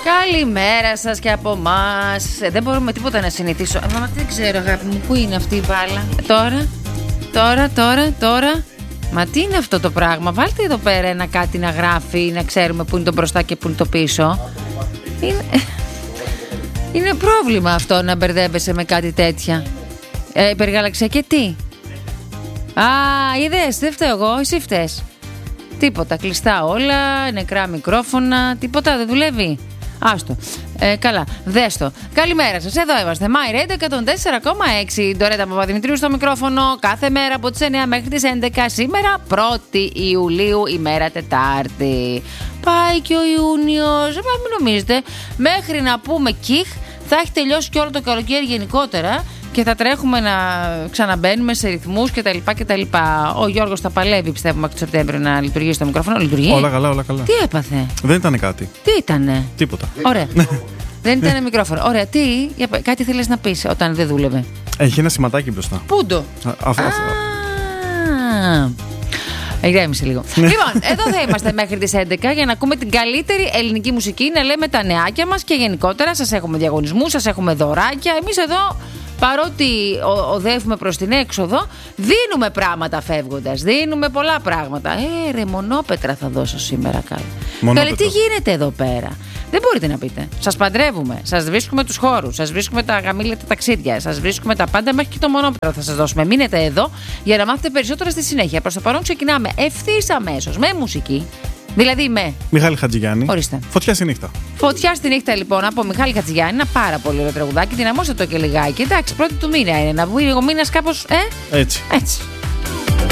Καλημέρα σας και από εμάς. Δεν μπορούμε τίποτα να συνηθίσω. Μα δεν ξέρω, αγάπη μου, πού είναι αυτή η μπάλα. Τώρα. Μα τι είναι αυτό το πράγμα? Βάλτε εδώ πέρα ένα κάτι να γράφει, να ξέρουμε πού είναι το μπροστά και πού είναι το πίσω. Είναι πρόβλημα αυτό να μπερδεύεσαι με κάτι τέτοια. Υπεργαλαξιακέ τι? Είδες, δεν φταίω εγώ, εσύ φταίς. Τίποτα, κλειστά όλα, νεκρά μικρόφωνα, τίποτα δεν δουλεύει. Άστο. Καλά, δες το. Καλημέρα σας, εδώ είμαστε. My Radio 104,6. Ντορέτα Παπαδημητρίου στο μικρόφωνο. Κάθε μέρα από τις 9 μέχρι τις 11. Σήμερα 1η Ιουλίου, ημέρα Τετάρτη. Πάει και ο Ιούνιος. Μην νομίζετε, μέχρι να πούμε κιχ θα έχει τελειώσει και όλο το καλοκαίρι γενικότερα. Και θα τρέχουμε να ξαναμπαίνουμε σε ρυθμούς κτλ. Ο Γιώργος θα παλεύει, πιστεύουμε, από το Σεπτέμβριο να λειτουργήσει το μικρόφωνο. Λειτουργεί. Όλα καλά, όλα καλά. Τι έπαθε? Δεν ήταν κάτι. Τι ήτανε? Τίποτα. Ωραία. Δεν ήταν μικρόφωνο. Ωραία. Τι, κάτι θέλεις να πεις όταν δεν δούλευε? Έχει ένα σηματάκι μπροστά. Πού το? Ηρέμησε λίγο. Λοιπόν, εδώ θα είμαστε μέχρι τις 11 για να ακούμε την καλύτερη ελληνική μουσική, να λέμε τα νεάκια μας και γενικότερα σας έχουμε διαγωνισμούς, σας έχουμε δωράκια. Εμείς εδώ, παρότι οδεύουμε προς την έξοδο, δίνουμε πράγματα φεύγοντας. Δίνουμε πολλά πράγματα. Ρε, μονόπετρα θα δώσω σήμερα, Καλή, τι γίνεται εδώ πέρα? Δεν μπορείτε να πείτε. Σας παντρεύουμε, σας βρίσκουμε τους χώρους, σας βρίσκουμε τα γαμήλια τα ταξίδια, σας βρίσκουμε τα πάντα, μέχρι και το μονόπετρο θα σας δώσουμε. Μείνετε εδώ για να μάθετε περισσότερα στη συνέχεια. Προς το παρόν ξεκινάμε ευθύς αμέσως με μουσική. Δηλαδή με Μιχάλη Χατζηγιάννη. Ορίστε. Φωτιά στη νύχτα. Φωτιά στη νύχτα, λοιπόν, από Μιχάλη Χατζηγιάννη. Ένα πάρα πολύ ωραίο τραγουδάκι. Δυναμώστε το και λιγάκι. Εντάξει, πρώτη του μήνα είναι. Να βγει ο μήνας κάπως. Έτσι.